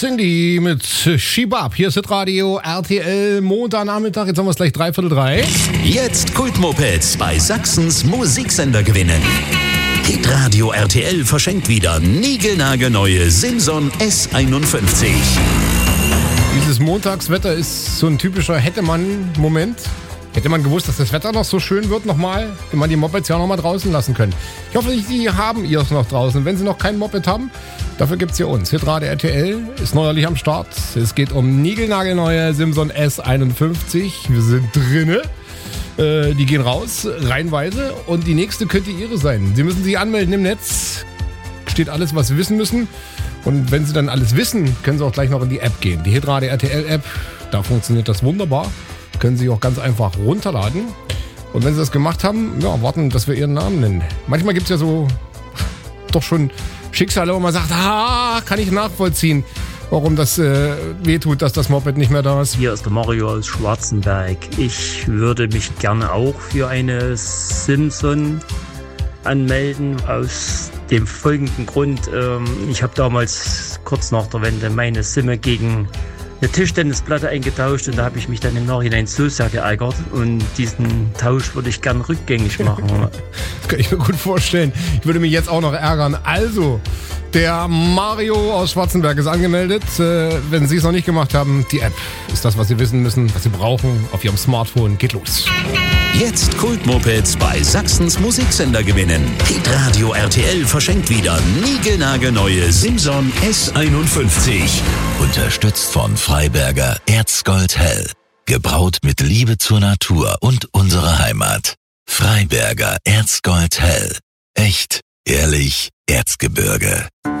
Cindy mit Shibab. Hier ist Hitradio RTL Montagnachmittag. Jetzt haben wir es gleich 3:45. Jetzt Kultmopeds bei Sachsens Musiksender gewinnen. Hitradio RTL verschenkt wieder niegelnagelneue Simson S51. Dieses Montagswetter ist so ein typischer Hätte-man-Moment. Hätte man gewusst, dass das Wetter noch so schön wird nochmal, wenn man die Mopeds ja nochmal draußen lassen können. Ich hoffe, Sie haben ihr es noch draußen. Wenn Sie noch kein Moped haben, dafür gibt es hier uns. Hitradio RTL ist neuerlich am Start. Es geht um niegelnagelneue Simson S51. Wir sind drinne. Die gehen raus, reihenweise. Und die nächste könnte Ihre sein. Sie müssen sich anmelden im Netz. Steht alles, was Sie wissen müssen. Und wenn Sie dann alles wissen, können Sie auch gleich noch in die App gehen. Die Hitradio RTL App, da funktioniert das wunderbar. Können Sie auch ganz einfach runterladen. Und wenn Sie das gemacht haben, ja, warten, dass wir Ihren Namen nennen. Manchmal gibt es ja so doch schon Schicksale, wo man sagt, kann ich nachvollziehen, warum das wehtut, dass das Moped nicht mehr da ist. Hier ist der Mario aus Schwarzenberg. Ich würde mich gerne auch für eine Simson anmelden, aus dem folgenden Grund. Ich habe damals kurz nach der Wende meine Simme gegen eine Tischtennisplatte eingetauscht und da habe ich mich dann im Nachhinein so sehr geärgert und diesen Tausch würde ich gern rückgängig machen. Das kann ich mir gut vorstellen. Ich würde mich jetzt auch noch ärgern. Also, der Mario aus Schwarzenberg ist angemeldet. Wenn Sie es noch nicht gemacht haben, die App ist das, was Sie wissen müssen, was Sie brauchen auf Ihrem Smartphone. Geht los. Jetzt Kultmopeds bei Sachsens Musiksender gewinnen. Hitradio RTL verschenkt wieder niegelnagelneue Simson S51. Unterstützt von Freiberger Erzgold Hell. Gebraut mit Liebe zur Natur und unserer Heimat. Freiberger Erzgold Hell. Echt, ehrlich, Erzgebirge.